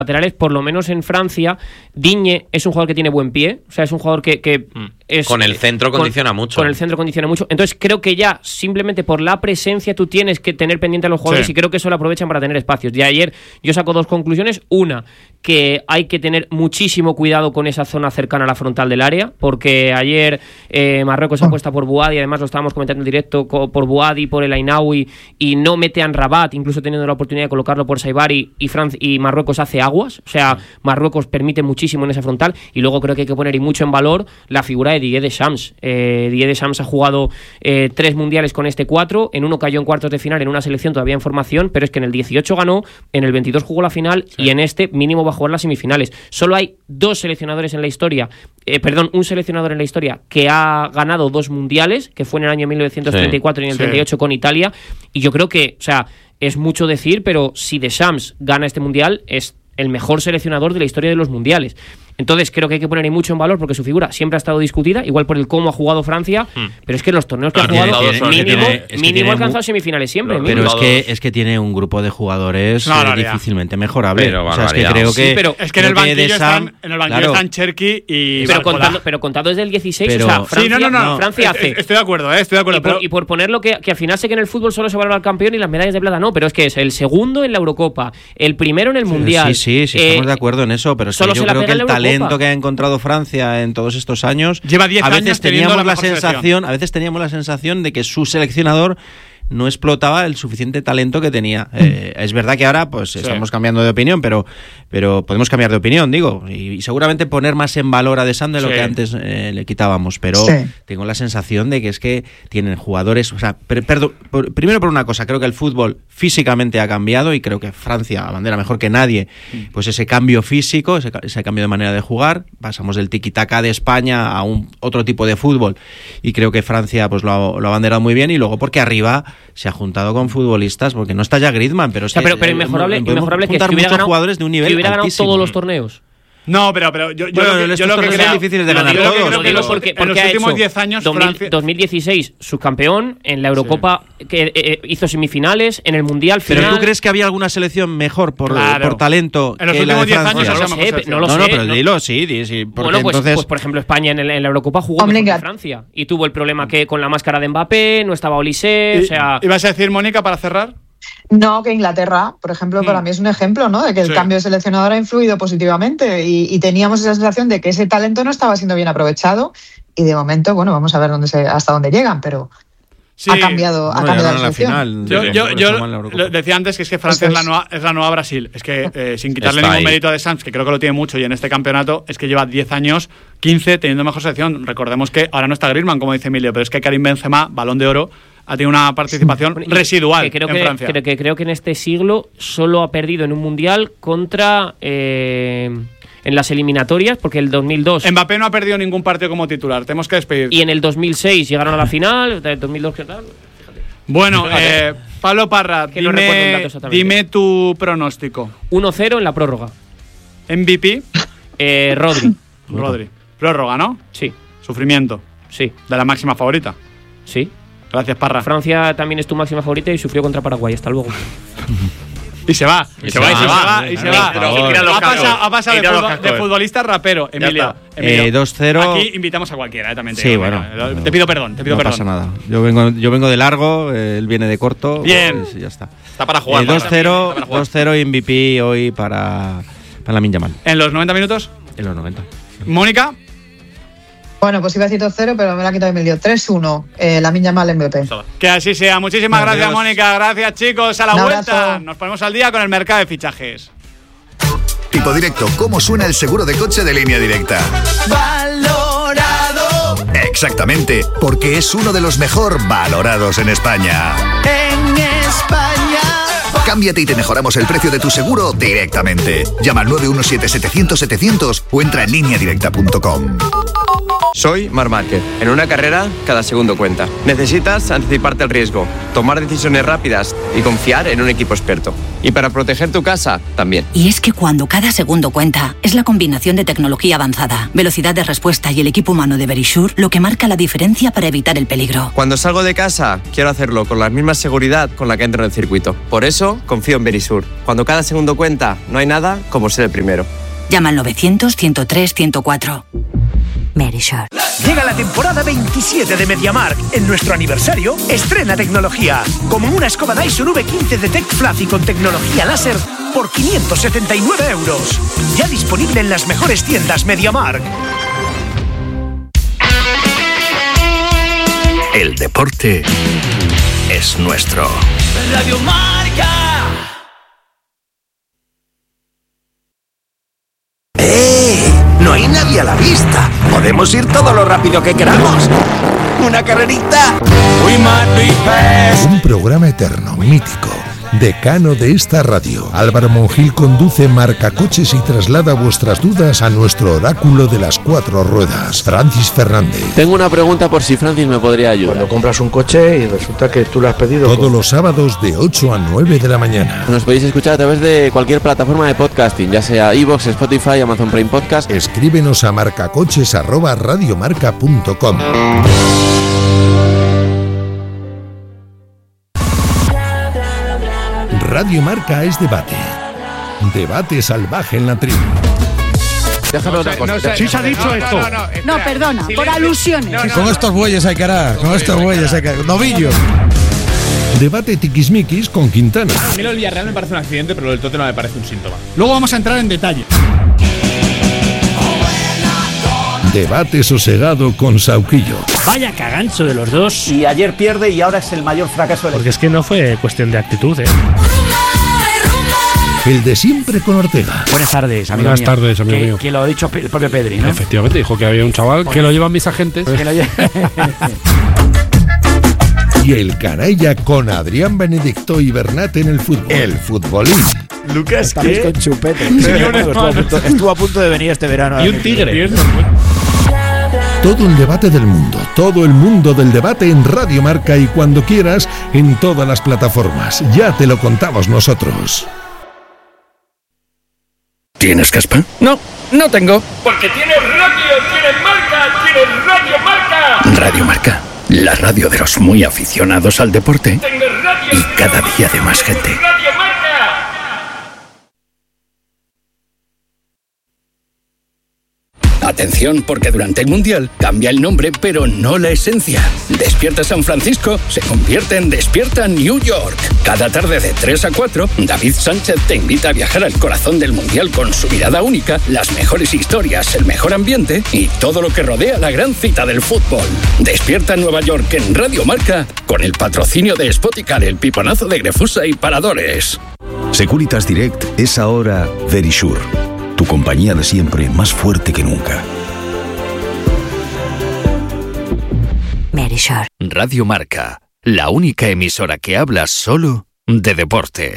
laterales, por lo menos en Francia, Digne es un jugador que tiene buen pie, o sea, es un jugador que es... Con el centro condiciona mucho. Con el centro condiciona mucho. Entonces creo que ya, simplemente por la presencia, tú tienes que tener pendiente a los jugadores y creo que eso lo aprovechan para tener espacios. De ayer yo saco 2 conclusiones. Una, que hay que tener muchísimo cuidado con esa zona cercana a la frontal del área, porque ayer Marruecos apuesta por Bouhaddi, además lo estábamos comentando en directo, por Bouhaddi, por el Ainaoui, y no mete a Rabat, incluso teniendo la oportunidad de colocarlo por Saibari, y Marruecos hace aguas, o sea, Marruecos permite muchísimo en esa frontal. Y luego creo que hay que poner y mucho en valor la figura de Didier Deschamps. Didier Deschamps ha jugado 3 mundiales con este 4, en uno cayó en cuartos de final en una selección todavía en formación, pero es que en el 18 ganó, en el 22 jugó la final y en este mínimo va a jugar las semifinales. Solo hay 2 seleccionadores en la historia, un seleccionador en la historia que ha ganado 2 mundiales, que fue en el año 1934 y en el 38 con Italia, y yo creo que, o sea, es mucho decir, pero si Deschamps gana este mundial es el mejor seleccionador de la historia de los mundiales. Entonces creo que hay que poner ahí mucho en valor, porque su figura siempre ha estado discutida, igual por el cómo ha jugado Francia, pero es que los torneos que ha jugado mínimo ha alcanzado semifinales siempre. Pero es que tiene un grupo de jugadores difícilmente mejorable. O sea, es que creo que... Sí, pero es que en el banquillo están Cherki y... Pero contado desde el 16, o sea, Francia hace... Estoy de acuerdo, estoy de acuerdo. Y por ponerlo que al final sé que en el fútbol solo se valora el campeón y las medallas de plata no, pero es que es el segundo en la Eurocopa, el primero en el Mundial. Sí, estamos de acuerdo en eso, pero es que yo creo que el talento que ha encontrado Francia en todos estos años, lleva 10 años teníamos la sensación de que su seleccionador no explotaba el suficiente talento que tenía. Es verdad que ahora pues estamos cambiando de opinión, pero podemos cambiar de opinión, digo, y seguramente poner más en valor a Deschamps de lo que antes le quitábamos, pero tengo la sensación de que es que tienen jugadores, o sea, primero por una cosa, creo que el fútbol físicamente ha cambiado y creo que Francia abandera mejor que nadie pues ese cambio físico, ese cambio de manera de jugar. Pasamos del tiki-taka de España a otro tipo de fútbol y creo que Francia pues lo ha abanderado muy bien, y luego porque arriba se ha juntado con futbolistas, porque no está ya Griezmann, pero es pero inmejorable que hubiera ganado, jugadores de un nivel ganado todos los torneos. No, pero yo lo que creo... difíciles de ganar todos. Porque en los últimos 10 años 2016 subcampeón, en la Eurocopa que hizo semifinales, en el Mundial final. ¿Pero tú crees que había alguna selección mejor por talento en los que últimos 10 años? No lo sé. No, pero dilo, sí. Bueno, pues por ejemplo España en la Eurocopa jugó mejor que Francia y tuvo el problema que con la máscara de Mbappé no estaba Olise, o sea... ¿Ibas a decir, Mónica, para cerrar? No, que Inglaterra, por ejemplo, para mí es un ejemplo, ¿no?, de que el cambio de seleccionador ha influido positivamente y teníamos esa sensación de que ese talento no estaba siendo bien aprovechado y de momento, bueno, vamos a ver hasta dónde llegan, pero ha cambiado la selección. Yo decía antes que es que Francia es la nueva Brasil. Es que sin quitarle ningún mérito a Deschamps, que creo que lo tiene mucho, y en este campeonato es que lleva 10 años, 15 teniendo mejor selección. Recordemos que ahora no está Griezmann, como dice Emilio, pero es que Karim Benzema, Balón de Oro, ha tenido una participación residual en Francia. Creo que en este siglo solo ha perdido en un mundial contra en las eliminatorias, porque el 2002 Mbappé no ha perdido ningún partido como titular, tenemos que despedir. Y en el 2006 llegaron a la final, el 2002 ¿qué tal? Bueno, Pablo Parra, dime tu pronóstico. 1-0 en la prórroga. MVP Rodri. Prórroga, ¿no? Sí. Sufrimiento. Sí. De la máxima favorita. Sí. Gracias, Parra. Francia también es tu máxima favorita y sufrió contra Paraguay. Hasta luego. Y se va. Ha pasado de futbolista a rapero, Emilio. 2-0. Aquí invitamos a cualquiera, también. Sí, bueno. Te pido perdón. No pasa nada. Yo vengo de largo, él viene de corto. Bien. Pues ya está. Está para jugar. 2-0 MVP hoy para Lamine Yamal. ¿En los 90 minutos? En los 90. ¿Mónica? Bueno, pues iba a decir 2-0, pero me lo ha quitado Emilio. 3-1, Lamine Yamal MVP. Que así sea. Muchísimas gracias, Mónica. Gracias, chicos. A la vuelta nos ponemos al día con el mercado de fichajes. Tipo Directo, ¿cómo suena el seguro de coche de Línea Directa? Valorado. Exactamente, porque es uno de los mejor valorados en España. En España. Cámbiate y te mejoramos el precio de tu seguro directamente. Llama al 917-700-700 o entra en lineadirecta.com. Soy Marc Márquez. En una carrera, cada segundo cuenta. Necesitas anticiparte al riesgo, tomar decisiones rápidas y confiar en un equipo experto. Y para proteger tu casa, también. Y es que cuando cada segundo cuenta, es la combinación de tecnología avanzada, velocidad de respuesta y el equipo humano de Verisure lo que marca la diferencia para evitar el peligro. Cuando salgo de casa, quiero hacerlo con la misma seguridad con la que entro en el circuito. Por eso, Yo confío en Verisur. Cuando cada segundo cuenta, no hay nada como ser el primero. Llama al 900-103-104. Verisur. Llega la temporada 27 de MediaMarkt. En nuestro aniversario, estrena tecnología. Como una escoba Dyson V15 de Tech Fluffy con tecnología láser por 579 euros. Ya disponible en las mejores tiendas MediaMarkt. El deporte es nuestro. Radio Marca. No hay nadie a la vista. Podemos ir todo lo rápido que queramos. Una carrerita. Un programa eterno, mítico, decano de esta radio. Álvaro Monjil conduce Marcacoches y traslada vuestras dudas a nuestro oráculo de las 4 ruedas, Francis Fernández. Tengo una pregunta por si Francis me podría ayudar. Cuando compras un coche y resulta que tú lo has pedido... Todos los sábados de 8 a 9 de la mañana. Nos podéis escuchar a través de cualquier plataforma de podcasting, ya sea iVoox, Spotify, Amazon Prime Podcast. Escríbenos a marcacoches@radiomarca.com. Radio Marca es debate. Debate salvaje en la tribu. Déjame otra cosa. Sí se ha dicho esto. No, perdona, por alusiones. Con estos bueyes hay que hará. Con estos bueyes hay que hará. Novillos. Debate tiquismiquis con Quintana. A mí lo del Villarreal me parece un accidente, pero lo del Tottenham me parece un síntoma. Luego vamos a entrar en detalle. Debate sosegado con Sauquillo. Vaya cagancho de los dos. Y ayer pierde y ahora es el mayor fracaso del... Porque es que no fue cuestión de actitud, El de siempre con Ortega. Buenas tardes, amigo Buenas mío. tardes, amigo mío. Que lo ha dicho el propio Pedri, ¿no? Efectivamente, dijo que había un chaval que lo llevan mis agentes. Y el canalla con Adrián Benedicto y Bernat en el fútbol. El futbolín. Lucas, estamos con chupete. Estuvo a punto de venir este verano. Y un tigre. Todo el debate del mundo, todo el mundo del debate en Radio Marca y cuando quieras en todas las plataformas. Ya te lo contamos nosotros. ¿Tienes caspa? No, no tengo. Porque tienes radio, tienes marca, tienes Radio Marca. Radio Marca, la radio de los muy aficionados al deporte y cada día de más gente. Radio Marca. Atención, porque durante el Mundial cambia el nombre, pero no la esencia. Despierta San Francisco se convierte en Despierta New York. Cada tarde de 3 a 4, David Sánchez te invita a viajar al corazón del Mundial con su mirada única, las mejores historias, el mejor ambiente y todo lo que rodea la gran cita del fútbol. Despierta Nueva York en Radio Marca con el patrocinio de Spoticar, el piponazo de Grefusa y Paradores. Securitas Direct es ahora Verisur. Tu compañía de siempre, más fuerte que nunca. Verisur. Radio Marca, la única emisora que habla solo de deporte.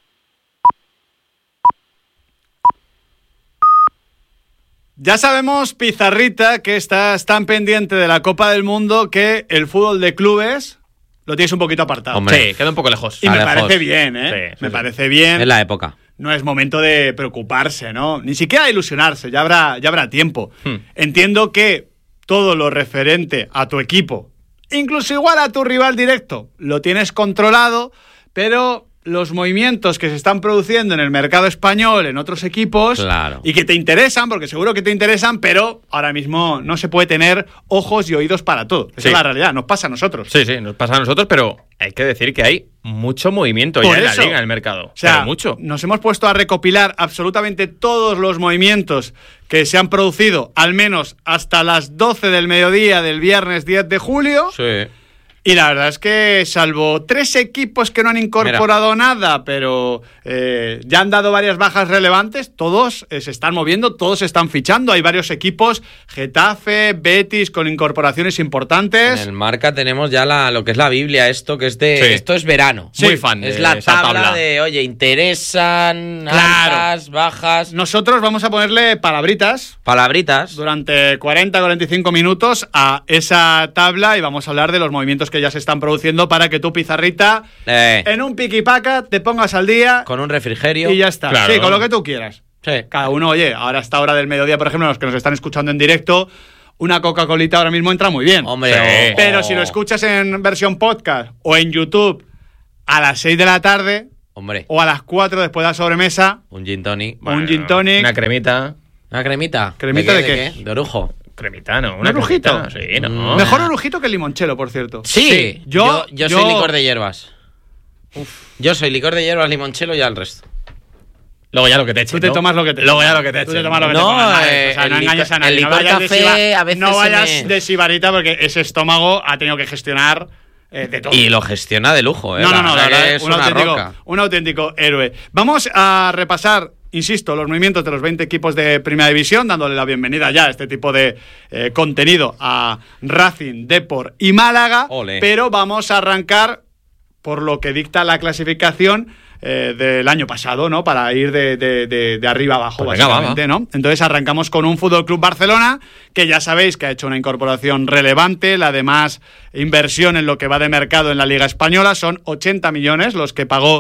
Ya sabemos, Pizarrita, que estás tan pendiente de la Copa del Mundo que el fútbol de clubes lo tienes un poquito apartado. Hombre, sí, queda un poco lejos. Y me parece bien, ¿eh? Sí, me parece bien. Es la época. No es momento de preocuparse, ¿no? Ni siquiera de ilusionarse, ya habrá tiempo. Entiendo que todo lo referente a tu equipo, incluso igual a tu rival directo, lo tienes controlado, pero los movimientos que se están produciendo en el mercado español, en otros equipos, claro, y que te interesan, porque seguro que te interesan, pero ahora mismo no se puede tener ojos y oídos para todo. Esa es la realidad, nos pasa a nosotros. Sí, nos pasa a nosotros, pero hay que decir que hay mucho movimiento ya en la liga, en el mercado. O sea, pero mucho. Nos hemos puesto a recopilar absolutamente todos los movimientos que se han producido, al menos hasta las 12 del mediodía del viernes 10 de julio. Sí. Y la verdad es que, salvo 3 equipos que no han incorporado nada, pero ya han dado varias bajas relevantes, todos se están moviendo, todos se están fichando. Hay varios equipos, Getafe, Betis, con incorporaciones importantes. En el Marca tenemos ya lo que es la Biblia, esto que es de... Sí. Esto es verano. Muy fan de es la esa tabla de, oye, interesan, altas, bajas... Nosotros vamos a ponerle palabritas durante 40-45 minutos a esa tabla y vamos a hablar de los movimientos que ya se están produciendo para que tú, Pizarrita, en un piquipaca te pongas al día. Con un refrigerio. Y ya está. Claro. Sí, con lo que tú quieras. Sí. Cada uno, oye, ahora a esta hora del mediodía, por ejemplo, los que nos están escuchando en directo, una Coca-Colita ahora mismo entra muy bien. Hombre, sí. Pero si lo escuchas en versión podcast o en YouTube a las 6 de la tarde, Hombre. O a las 4 después de la sobremesa. Un gin tonic. Un gin tonic. Una cremita. ¿Una cremita? ¿Cremita de qué? De orujo. Cremita, ¿no? ¿Un orujito? Sí, no. Mejor orujito que el limonchelo, por cierto. Sí. Yo soy licor de hierbas. Yo soy licor de hierbas, limonchelo y al resto. Luego ya lo que te echen. Tú te tomas lo que te echen. Luego ya lo que te echen. Tú te tomas lo que te tomas. O sea, no engañes a nadie. El licor café a veces no vayas de sibarita porque ese estómago ha tenido que gestionar de todo. Y lo gestiona de lujo, ¿eh? No, la verdad es roca. un auténtico héroe. Vamos a repasar, insisto, los movimientos de los 20 equipos de Primera División, dándole la bienvenida ya a este tipo de contenido a Racing, Depor y Málaga. Ole. Pero vamos a arrancar por lo que dicta la clasificación del año pasado, ¿no? Para ir de arriba abajo, pues básicamente, venga, ¿no? Entonces arrancamos con un Fútbol Club Barcelona, que ya sabéis que ha hecho una incorporación relevante, la de más inversión en lo que va de mercado en la Liga Española, son 80 millones los que pagó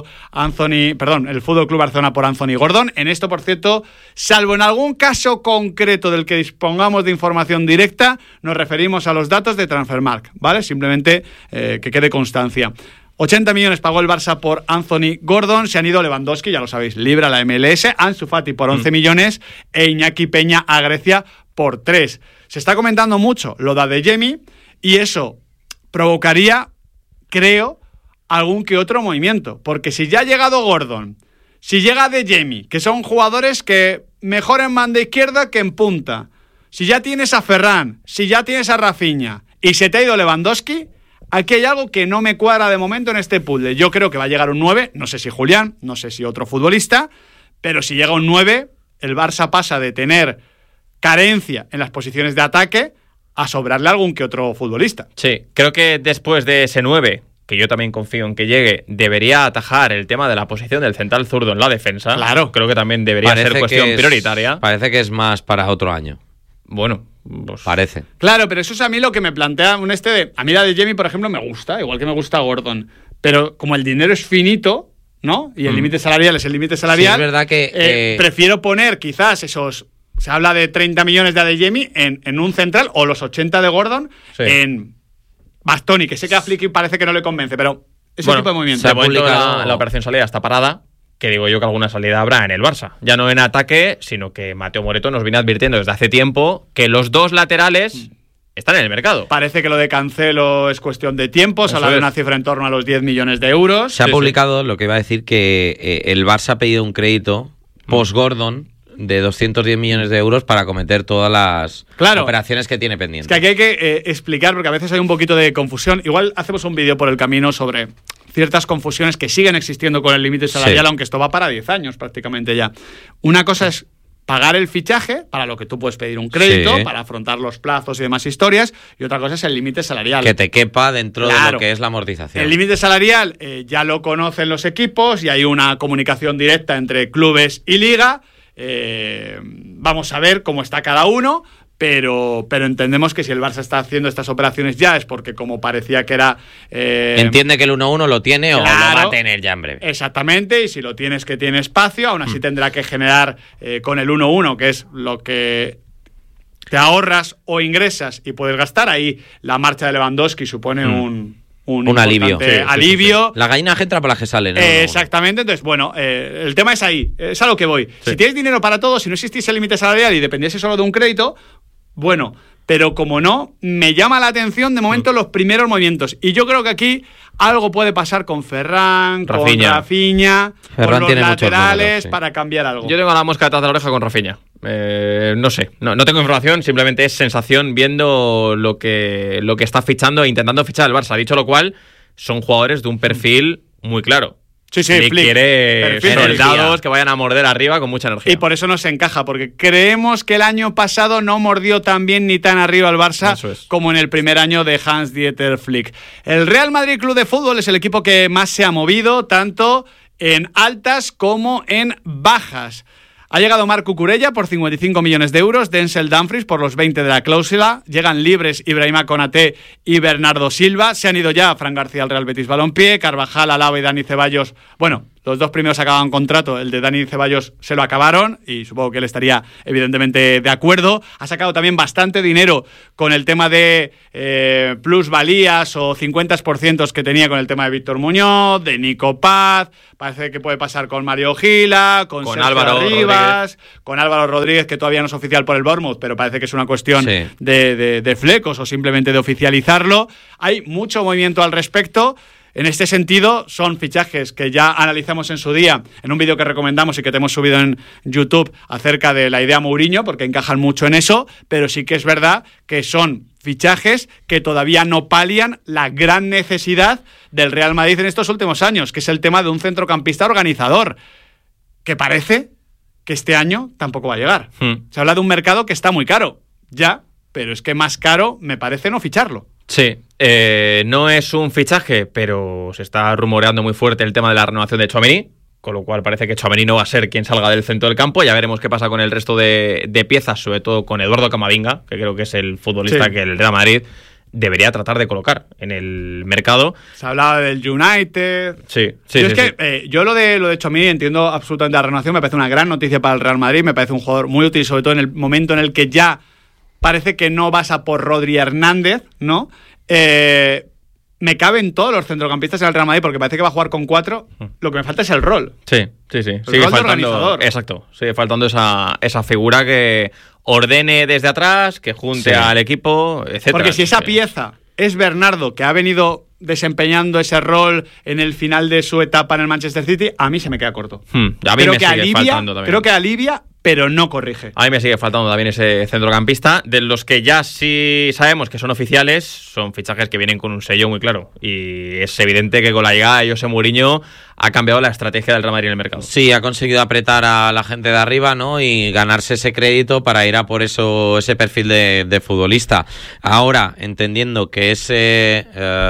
el Fútbol Club Barcelona por Anthony Gordon. En esto, por cierto, salvo en algún caso concreto del que dispongamos de información directa, nos referimos a los datos de Transfermarkt, ¿vale? Simplemente que quede constancia. 80 millones pagó el Barça por Anthony Gordon, se han ido Lewandowski, ya lo sabéis, libre a la MLS, Ansu Fati por 11 millones e Iñaki Peña a Grecia por 3. Se está comentando mucho lo de Adeyemi y eso provocaría, creo, algún que otro movimiento, porque si ya ha llegado Gordon, si llega Adeyemi, que son jugadores que mejor en banda izquierda que en punta, si ya tienes a Ferran, si ya tienes a Rafinha y se te ha ido Lewandowski, aquí hay algo que no me cuadra de momento en este puzzle. Yo creo que va a llegar un 9, no sé si Julián, no sé si otro futbolista, pero si llega un 9, el Barça pasa de tener carencia en las posiciones de ataque a sobrarle a algún que otro futbolista. Sí, creo que después de ese 9, que yo también confío en que llegue, debería atajar el tema de la posición del central zurdo en la defensa. Claro. Creo que también debería ser cuestión prioritaria. Parece que es más para otro año. Bueno, pues parece. Claro, pero eso es a mí lo que me plantea a mí la de Jamie, por ejemplo, me gusta, igual que me gusta Gordon, pero como el dinero es finito, ¿no? Y el límite salarial es el límite salarial. Sí, es verdad que prefiero poner quizás esos, se habla de 30 millones de Adeyemi en un central, o los 80 de Gordon en Bastoni, que sé que a Flicky parece que no le convence, pero ese tipo de movimiento. Se ha publicado la operación salida está parada, que digo yo que alguna salida habrá en el Barça. Ya no en ataque, sino que Mateo Moreto nos viene advirtiendo desde hace tiempo que los dos laterales están en el mercado. Parece que lo de Cancelo es cuestión de tiempo, se habla de una cifra en torno a los 10 millones de euros. Se ha publicado lo que iba a decir que el Barça ha pedido un crédito post-Gordon de 210 millones de euros para acometer todas las operaciones que tiene pendientes. Es que aquí hay que explicar, porque a veces hay un poquito de confusión. Igual hacemos un vídeo por el camino sobre ciertas confusiones que siguen existiendo con el límite salarial, aunque esto va para 10 años prácticamente ya. Una cosa es pagar el fichaje, para lo que tú puedes pedir un crédito, para afrontar los plazos y demás historias, y otra cosa es el límite salarial. Que te quepa dentro de lo que es la amortización. El límite salarial ya lo conocen los equipos y hay una comunicación directa entre clubes y liga. Vamos a ver cómo está cada uno, pero entendemos que si el Barça está haciendo estas operaciones ya es porque, como parecía que era... entiende que el 1-1 lo tiene o lo va a tener ya en breve. Exactamente, y si lo tienes que tiene espacio, aún así tendrá que generar con el 1-1, que es lo que te ahorras o ingresas y puedes gastar. Ahí la marcha de Lewandowski supone un alivio. alivio. La gallina que entra por la que sale, ¿no? Exactamente. Entonces, bueno, el tema es ahí. Es a lo que voy. Si tienes dinero para todo, si no existiese el límite salarial y dependiese solo de un crédito, bueno, pero como no, me llama la atención de momento los primeros movimientos. Y yo creo que aquí algo puede pasar con Ferran, con Rafinha, con los laterales, para cambiar algo. Yo tengo la mosca detrás de la oreja con Rafinha. No sé, no tengo información, simplemente es sensación viendo lo que está fichando e intentando fichar el Barça. Dicho lo cual, son jugadores de un perfil muy claro. Sí, quiere soldados que vayan a morder arriba con mucha energía. Y por eso nos encaja, porque creemos que el año pasado no mordió tan bien ni tan arriba el Barça como en el primer año de Hans-Dieter Flick. El Real Madrid Club de Fútbol es el equipo que más se ha movido, tanto en altas como en bajas. Ha llegado Marc Cucurella por 55 millones de euros, Denzel Dumfries por los 20 de la cláusula, llegan libres Ibrahima Konaté y Bernardo Silva, se han ido ya Fran García al Real Betis Balompié, Carvajal, Alaba y Dani Ceballos, bueno, Los 2 primeros acababan contrato, el de Dani Ceballos se lo acabaron y supongo que él estaría evidentemente de acuerdo. Ha sacado también bastante dinero con el tema de plusvalías o 50% que tenía con el tema de Víctor Muñoz, de Nico Paz, parece que puede pasar con Mario Gila, con Sergio Álvaro Rivas, con Álvaro Rodríguez, que todavía no es oficial por el Bournemouth, pero parece que es una cuestión de flecos o simplemente de oficializarlo. Hay mucho movimiento al respecto. En este sentido, son fichajes que ya analizamos en su día en un vídeo que recomendamos y que te hemos subido en YouTube acerca de la idea Mourinho, porque encajan mucho en eso, pero sí que es verdad que son fichajes que todavía no palian la gran necesidad del Real Madrid en estos últimos años, que es el tema de un centrocampista organizador, que parece que este año tampoco va a llegar. Se habla de un mercado que está muy caro, ya, pero es que más caro me parece no ficharlo. Sí, no es un fichaje, pero se está rumoreando muy fuerte el tema de la renovación de Tchouaméni, con lo cual parece que Tchouaméni no va a ser quien salga del centro del campo. Ya veremos qué pasa con el resto de piezas, sobre todo con Eduardo Camavinga, que creo que es el futbolista que el Real Madrid debería tratar de colocar en el mercado. Se hablaba del United. Yo lo de Tchouaméni entiendo absolutamente la renovación, me parece una gran noticia para el Real Madrid, me parece un jugador muy útil, sobre todo en el momento en el que ya parece que no vas a por Rodri Hernández, ¿no? Me caben todos los centrocampistas en el Real Madrid porque parece que va a jugar con 4. Lo que me falta es el rol. Sí. Sigue faltando. Exacto. Sigue faltando esa figura que ordene desde atrás, que junte al equipo, etc. Porque si esa pieza es Bernardo, que ha venido desempeñando ese rol en el final de su etapa en el Manchester City, a mí se me queda corto. A mí me sigue faltando también. Creo que alivia, pero no corrige. A mí me sigue faltando también ese centrocampista. De los que ya sí sabemos que son oficiales, son fichajes que vienen con un sello muy claro. Y es evidente que con la llegada de José Mourinho ha cambiado la estrategia del Real Madrid en el mercado. Sí, ha conseguido apretar a la gente de arriba, ¿no? Y ganarse ese crédito para ir a por ese perfil de futbolista. Ahora, entendiendo que ese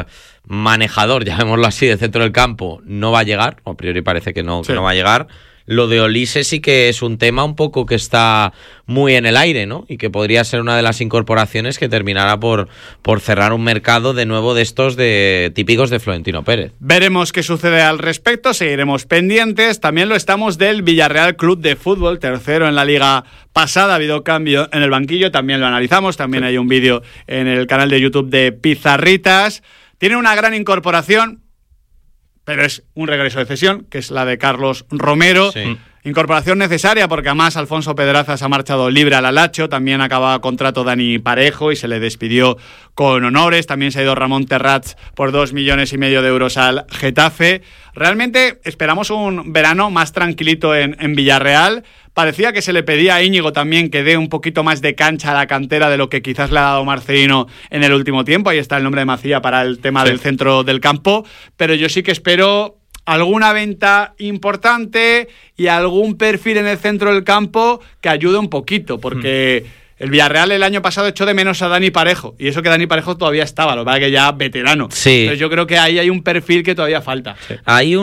manejador, llamémoslo así, de centro del campo, no va a llegar, a priori parece que no va a llegar. Lo de Olise sí que es un tema un poco que está muy en el aire, ¿no? Y que podría ser una de las incorporaciones que terminará por cerrar un mercado de nuevo de estos típicos de Florentino Pérez. Veremos qué sucede al respecto, seguiremos pendientes. También lo estamos del Villarreal Club de Fútbol, tercero en la liga pasada. Ha habido cambio en el banquillo, también lo analizamos. También hay un vídeo en el canal de YouTube de Pizarritas. Tiene una gran incorporación, pero es un regreso de cesión, que es la de Carlos Romero. Sí. Incorporación necesaria porque además Alfonso Pedraza se ha marchado libre al Alacho, también acaba contrato Dani Parejo y se le despidió con honores, también se ha ido Ramón Terrats por 2,5 millones de euros al Getafe. Realmente esperamos un verano más tranquilito en Villarreal. Parecía que se le pedía a Íñigo también que dé un poquito más de cancha a la cantera de lo que quizás le ha dado Marcelino en el último tiempo. Ahí está el nombre de Macía para el tema del centro del campo, pero yo sí que espero alguna venta importante y algún perfil en el centro del campo que ayude un poquito, porque el Villarreal el año pasado echó de menos a Dani Parejo, y eso que Dani Parejo todavía estaba, lo que pasa que ya veterano. Sí. Entonces yo creo que ahí hay un perfil que todavía falta. Sí. Hay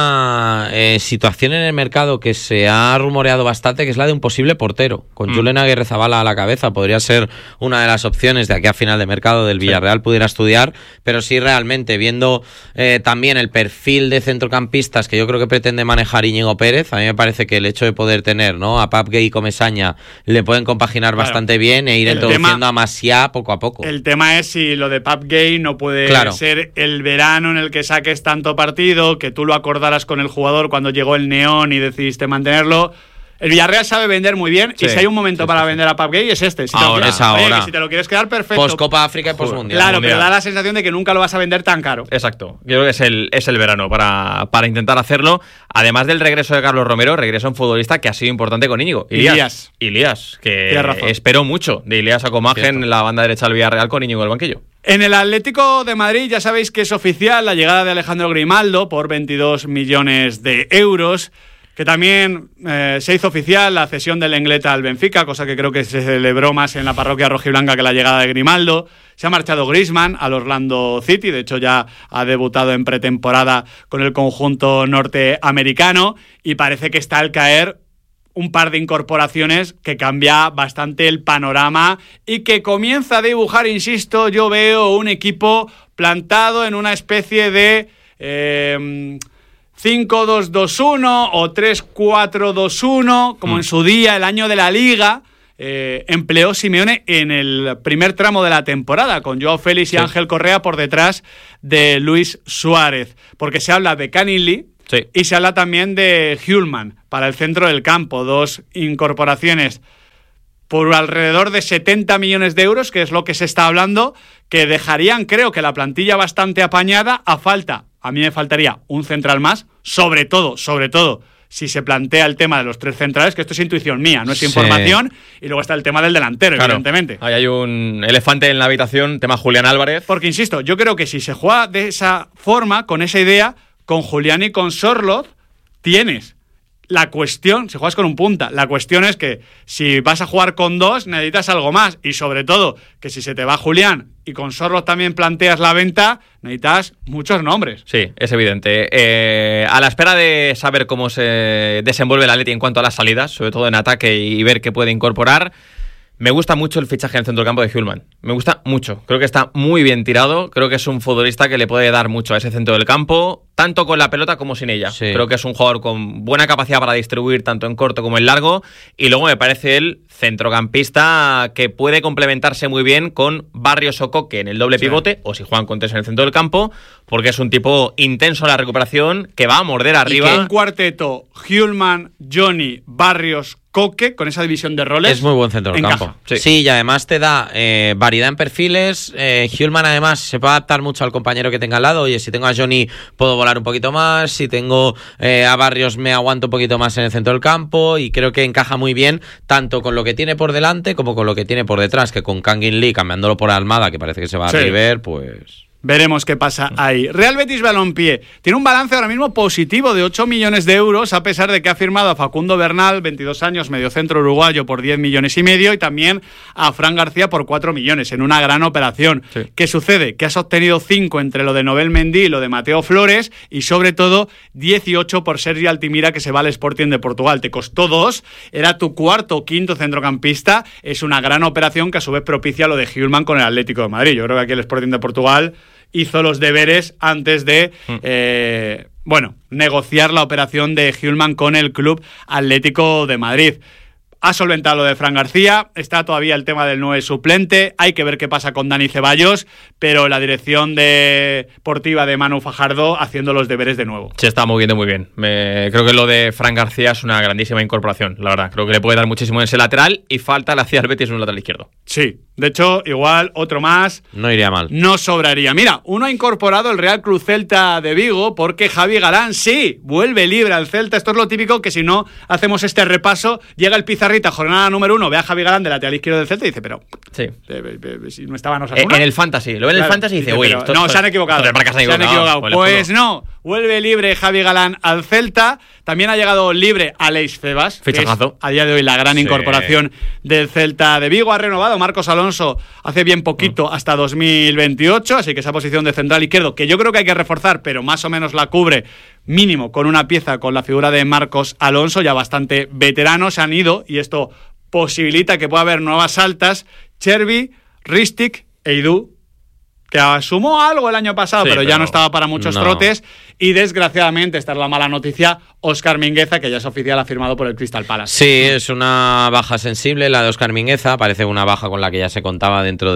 una situación en el mercado que se ha rumoreado bastante, que es la de un posible portero, con Julen Aguirrezabala a la cabeza. Podría ser una de las opciones de aquí a final de mercado del Villarreal pudiera estudiar, pero sí realmente viendo también el perfil de centrocampistas que yo creo que pretende manejar Íñigo Pérez, a mí me parece que el hecho de poder tener, ¿no?, a Pape Gueye y Comesaña le pueden compaginar bastante bien e ir introduciendo a Maciá poco a poco. El tema es si lo de Pape Gueye no puede ser el verano en el que saques tanto partido, que tú lo acordaras con el jugador cuando llegó el neón y decidiste mantenerlo. El Villarreal sabe vender muy bien, y si hay un momento para vender a Pape Gueye es este. Si ahora es ahora. Oye, que si te lo quieres quedar, perfecto. Post Copa África y post Mundial. Claro, pero da la sensación de que nunca lo vas a vender tan caro. Exacto. Yo creo que es el verano para intentar hacerlo. Además del regreso de Carlos Romero, regresa un futbolista que ha sido importante con Íñigo. Ilías, que esperó mucho de Ilías Acomagen en la banda derecha del Villarreal con Íñigo en el banquillo. En el Atlético de Madrid ya sabéis que es oficial la llegada de Alejandro Grimaldo por 22 millones de euros. Que también se hizo oficial la cesión del Lenglet al Benfica, cosa que creo que se celebró más en la parroquia rojiblanca que la llegada de Grimaldo. Se ha marchado Griezmann al Orlando City, de hecho ya ha debutado en pretemporada con el conjunto norteamericano, y parece que está al caer un par de incorporaciones que cambia bastante el panorama y que comienza a dibujar, insisto, yo veo un equipo plantado en una especie de 5-2-2-1 o 3-4-2-1, como en su día, el año de la Liga, empleó Simeone en el primer tramo de la temporada, con Joao Félix y Ángel Correa por detrás de Luis Suárez, porque se habla de Canning y se habla también de Hjulman para el centro del campo, 2 incorporaciones por alrededor de 70 millones de euros, que es lo que se está hablando, que dejarían, creo que la plantilla bastante apañada. A mí me faltaría un central más, sobre todo, si se plantea el tema de los 3 centrales, que esto es intuición mía, no es información, y luego está el tema del delantero, evidentemente. Ahí hay un elefante en la habitación, tema Julián Álvarez. Porque, insisto, yo creo que si se juega de esa forma, con esa idea, con Julián y con Sorloth, tienes la cuestión, si juegas con un punta, la cuestión es que si vas a jugar con 2, necesitas algo más, y sobre todo, que si se te va Julián y con Sorloth también planteas la venta, necesitas muchos nombres. Sí, es evidente. A la espera de saber cómo se desenvuelve el Atleti en cuanto a las salidas, sobre todo en ataque, y ver qué puede incorporar, me gusta mucho el fichaje en el centro del campo de Hjulman. Me gusta mucho. Creo que está muy bien tirado. Creo que es un futbolista que le puede dar mucho a ese centro del campo, tanto con la pelota como sin ella. Sí. Creo que es un jugador con buena capacidad para distribuir tanto en corto como en largo. Y luego me parece el centrocampista que puede complementarse muy bien con Barrios o Coque en el doble pivote, o si juegan con 3 en el centro del campo, porque es un tipo intenso en la recuperación, que va a morder arriba. Y que un cuarteto, Hjulman, Johnny, Barrios, Coque, con esa división de roles. Es muy buen centro del campo. Sí, y además te da variedad en perfiles. Hjulman además se puede adaptar mucho al compañero que tenga al lado. Oye, si tengo a Johnny puedo volar un poquito más. Si tengo a Barrios me aguanto un poquito más en el centro del campo. Y creo que encaja muy bien tanto con lo que tiene por delante como con lo que tiene por detrás. Que con Kangin Lee cambiándolo por Almada, que parece que se va a River, pues... Veremos qué pasa ahí. Real Betis Balompié tiene un balance ahora mismo positivo de 8 millones de euros, a pesar de que ha firmado a Facundo Bernal, 22 años, mediocentro uruguayo, por 10 millones y medio, y también a Fran García por 4 millones, en una gran operación. Sí. ¿Qué sucede? Que has obtenido 5 entre lo de Nobel Mendy y lo de Mateo Flores, y sobre todo 18 por Sergi Altimira, que se va al Sporting de Portugal. Te costó 2, era tu cuarto o quinto centrocampista. Es una gran operación que a su vez propicia lo de Hjulman con el Atlético de Madrid. Yo creo que aquí el Sporting de Portugal hizo los deberes antes de negociar la operación de Hjulman con el Club Atlético de Madrid. Ha solventado lo de Fran García, está todavía el tema del 9 suplente, hay que ver qué pasa con Dani Ceballos, pero la dirección deportiva de Manu Fajardo haciendo los deberes de nuevo. Se está moviendo muy bien. Creo que lo de Fran García es una grandísima incorporación, la verdad. Creo que le puede dar muchísimo en ese lateral y falta le hacía al Betis en un lateral izquierdo. Sí, de hecho, igual otro más. No iría mal. No sobraría. Mira, uno ha incorporado el Real Club Celta de Vigo porque Javi Galán, sí, vuelve libre al Celta. Esto es lo típico que si no hacemos este repaso, llega el Pizarrita, jornada número 1, ve a Javi Galán de lateral izquierdo del Celta y dice, pero... Sí. Si no estaba Osasuna. En el Fantasy, lo ve en el Fantasy y dice, uy, no, se han equivocado. Se han equivocado. Pues no, vuelve libre Javi Galán al Celta. También ha llegado libre Aleix Febas, fichajazo. A día de hoy la gran incorporación del Celta de Vigo. Ha renovado Marcos Alonso hace bien poquito hasta 2028, así que esa posición de central izquierdo, que yo creo que hay que reforzar, pero más o menos la cubre mínimo con una pieza con la figura de Marcos Alonso, ya bastante veteranos, han ido, y esto posibilita que pueda haber nuevas altas, Chervi, Ristic e Idú, que sumó algo el año pasado, pero ya no estaba para muchos trotes. Y desgraciadamente, esta es la mala noticia, Óscar Mingueza, que ya es oficial, ha firmado por el Crystal Palace. Sí, es una baja sensible la de Óscar Mingueza, parece una baja con la que ya se contaba dentro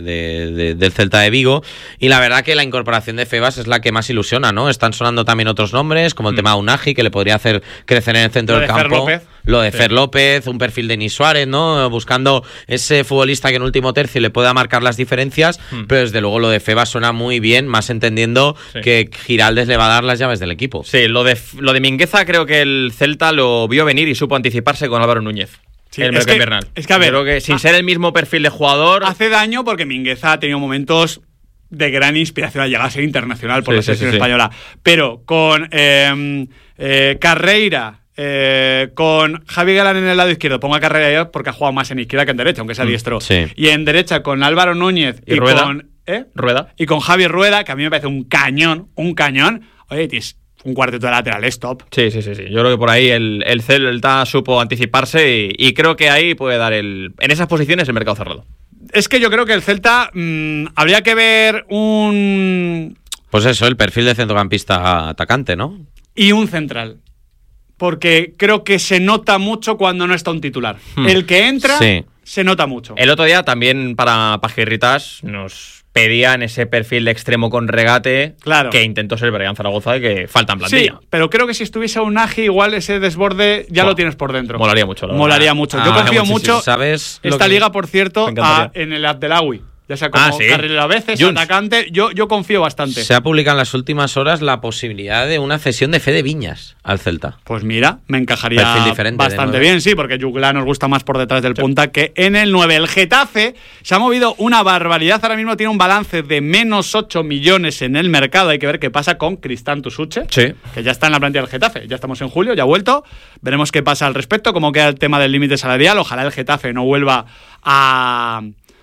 del Celta de Vigo, y la verdad que la incorporación de Febas es la que más ilusiona, ¿no? Están sonando también otros nombres, como el tema de Unagi, que le podría hacer crecer en el centro del campo. Lo de Fer López, un perfil de Denis Suárez, ¿no? Buscando ese futbolista que en último tercio le pueda marcar las diferencias, pero desde luego lo de Febas suena muy bien, más entendiendo que Giraldez le va a dar las llaves del equipo. Sí, lo de Mingueza creo que el Celta lo vio venir y supo anticiparse con Álvaro Núñez. Sí, es que a ver, creo que sin ser el mismo perfil de jugador... Hace daño porque Mingueza ha tenido momentos de gran inspiración al llegar a ser internacional por la selección española. Pero con Carreira... con Javi Galán en el lado izquierdo, pongo a Carreira porque ha jugado más en izquierda que en derecha, aunque sea diestro. Y en derecha con Álvaro Núñez y Rueda. Con Rueda. Y con Javi Rueda, que a mí me parece un cañón. Oye, tienes un cuarteto de laterales top. Sí. Yo creo que por ahí el Celta supo anticiparse y creo que ahí puede dar en esas posiciones el mercado cerrado. Es que yo creo que el Celta habría que ver Pues eso, el perfil de centrocampista atacante, ¿no? y un central. Porque creo que se nota mucho cuando no está un titular. El que entra se nota mucho. El otro día también para Pajirritas nos pedían ese perfil de extremo con regate que intentó ser Brian Zaragoza y que falta en plantilla. Sí, pero creo que si estuviese Unagi, igual ese desborde ya lo tienes por dentro. Molaría mucho. Molaría mucho. Yo confío mucho. ¿Sabes esta liga, por cierto, en el Abdelawi. Ya sea como carrilero a veces, atacante, yo confío bastante. Se ha publicado en las últimas horas la posibilidad de una cesión de Fede Viñas al Celta. Pues mira, me encajaría bastante bien, sí, porque Jugla nos gusta más por detrás del punta que en el 9. El Getafe se ha movido una barbaridad, ahora mismo tiene un balance de menos 8 millones en el mercado. Hay que ver qué pasa con Cristán Tusuche, que ya está en la plantilla del Getafe. Ya estamos en julio, ya ha vuelto. Veremos qué pasa al respecto, cómo queda el tema del límite salarial. Ojalá el Getafe no vuelva a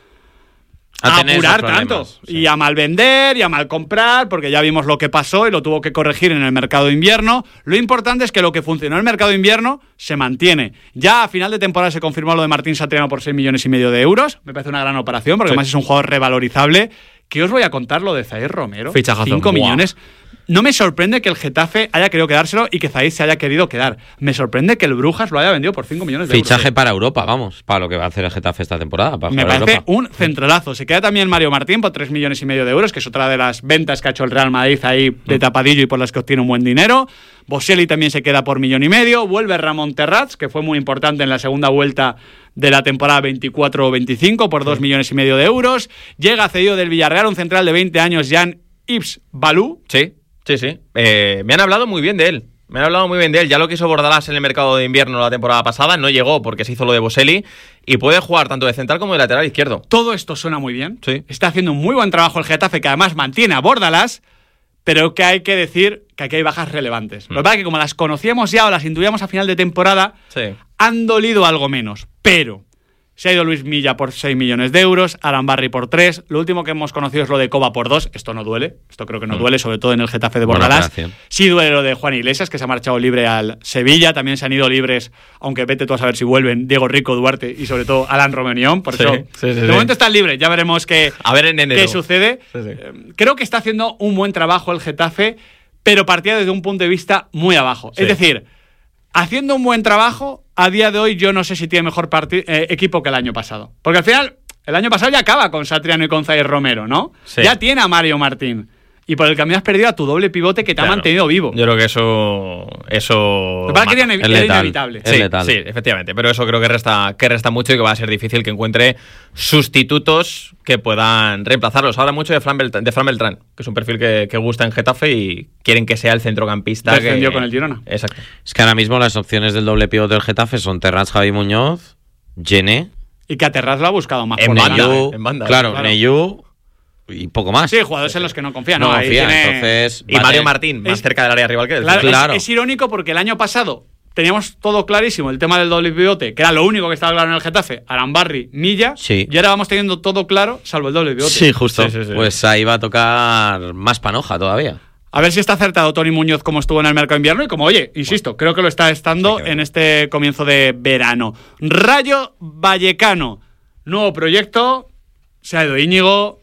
apurar tanto y a mal vender y a mal comprar, porque ya vimos lo que pasó y lo tuvo que corregir en el mercado de invierno. Lo importante es que lo que funcionó en el mercado de invierno se mantiene. Ya a final de temporada se confirmó lo de Martín Satriano por 6,5 millones de euros. Me parece una gran operación porque además es un jugador revalorizable. ¿Qué os voy a contar lo de Zaid Romero? Fichajazo. 5 millones. No me sorprende que el Getafe haya querido quedárselo y que Zaid se haya querido quedar. Me sorprende que el Brujas lo haya vendido por 5 millones de euros. Fichaje para Europa, vamos, para lo que va a hacer el Getafe esta temporada. Me parece un centralazo. Se queda también Mario Martín por 3,5 millones de euros, que es otra de las ventas que ha hecho el Real Madrid ahí de tapadillo y por las que obtiene un buen dinero. Boselli también se queda por 1,5 millones. Vuelve Ramón Terrats, que fue muy importante en la segunda vuelta de la temporada 24-25 por 2,5 millones de euros. Llega cedido del Villarreal un central de 20 años, Jan Yves Balú. Sí. Me han hablado muy bien de él. Ya lo quiso Bordalás en el mercado de invierno la temporada pasada. No llegó porque se hizo lo de Boselli. Y puede jugar tanto de central como de lateral izquierdo. Todo esto suena muy bien. Está haciendo un muy buen trabajo el Getafe, que además mantiene a Bordalás. Pero que hay que decir que aquí hay bajas relevantes. Lo que pasa es que como las conocíamos ya o las intuíamos a final de temporada, han dolido algo menos. Pero se ha ido Luis Milla por 6 millones de euros, Arambarri por 3. Lo último que hemos conocido es lo de Coba por 2. Esto no duele. Esto creo que no duele, sobre todo en el Getafe de Bordalás. Sí duele lo de Juan Iglesias, que se ha marchado libre al Sevilla. También se han ido libres, aunque vete tú a saber si vuelven, Diego Rico, Duarte y sobre todo Alan Romanión. Por eso, de momento están libres. Ya veremos qué sucede. Creo que está haciendo un buen trabajo el Getafe, pero partía desde un punto de vista muy abajo. Es decir, haciendo un buen trabajo, a día de hoy yo no sé si tiene mejor equipo que el año pasado. Porque al final, el año pasado ya acaba con Satriano y con Zaid Romero, ¿no? Ya tiene a Mario Martín. Y por el camino has perdido a tu doble pivote que te ha mantenido vivo. Yo creo que eso era inevitable. Sí, efectivamente. Pero eso creo que resta mucho y que va a ser difícil que encuentre sustitutos que puedan reemplazarlos. Habla mucho de Fran Beltrán, que es un perfil que gusta en Getafe y quieren que sea el centrocampista. Defendió con el Girona. Exacto. Es que ahora mismo las opciones del doble pivote del Getafe son Terrats, Javi Muñoz, Gené. Y que a Terrats lo ha buscado más en banda. Claro. Neyú. Y poco más. Sí, jugadores en los que no confía. Entonces, y Mario Martín, más cerca del área rival que él. Claro. Es irónico porque el año pasado teníamos todo clarísimo, el tema del doble pivote, que era lo único que estaba claro en el Getafe, Arambarri, Milla, y ahora vamos teniendo todo claro, salvo el doble pivote. Sí, justo. Pues ahí va a tocar más panoja todavía. A ver si está acertado Toni Muñoz como estuvo en el mercado de invierno y como, insisto, creo que lo está estando en este comienzo de verano. Rayo Vallecano, nuevo proyecto, se ha ido Íñigo.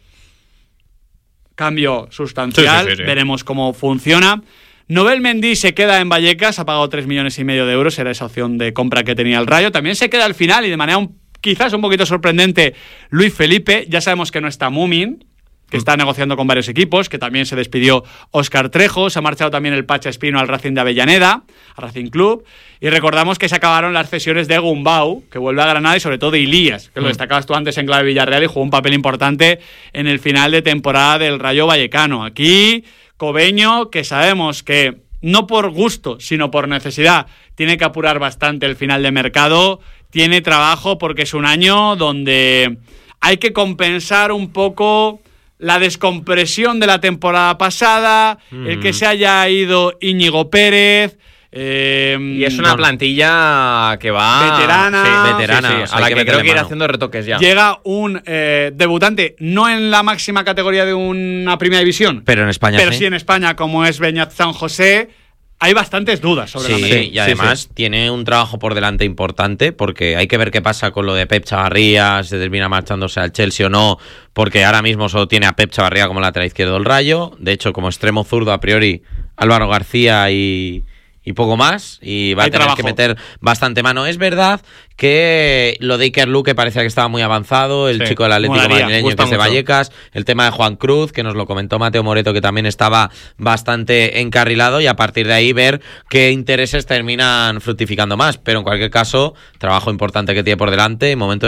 Cambio sustancial, veremos cómo funciona. Nobel Mendy se queda en Vallecas, ha pagado 3,5 millones de euros, era esa opción de compra que tenía el Rayo. También se queda al final y de manera quizás un poquito sorprendente Luis Felipe. Ya sabemos que no está Mumin, que está negociando con varios equipos, que también se despidió Óscar Trejo, se ha marchado también el Pacha Espino al Racing de Avellaneda, al Racing Club, y recordamos que se acabaron las cesiones de Gumbau, que vuelve a Granada, y sobre todo de Ilías, que lo destacabas tú antes en clave Villarreal y jugó un papel importante en el final de temporada del Rayo Vallecano. Aquí, Cobeño, que sabemos que no por gusto, sino por necesidad, tiene que apurar bastante el final de mercado, tiene trabajo porque es un año donde hay que compensar un poco la descompresión de la temporada pasada, el que se haya ido Íñigo Pérez. Y es una plantilla que va veterana, a la que creo que ir haciendo retoques ya. Llega un debutante, no en la máxima categoría de una primera división, pero en España pero sí en España, como es Beñat San José. Hay bastantes dudas sobre la mesa. Y además tiene un trabajo por delante importante, porque hay que ver qué pasa con lo de Pep Chavarría, si termina marchándose al Chelsea o no, porque ahora mismo solo tiene a Pep Chavarría como lateral izquierdo del Rayo. De hecho, como extremo zurdo, a priori Álvaro García y poco más, y va a tener que meter bastante mano. Es verdad que lo de Iker Luque parecía que estaba muy avanzado, el chico del Atlético madrileño que es de Vallecas, el tema de Juan Cruz, que nos lo comentó Mateo Moreto, que también estaba bastante encarrilado, y a partir de ahí ver qué intereses terminan fructificando más. Pero en cualquier caso, trabajo importante que tiene por delante, momento